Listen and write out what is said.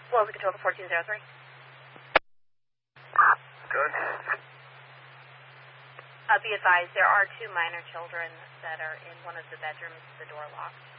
Wells Control to 1403. Good. Be advised, there are 2 minor children that are in one of the bedrooms, the door locked.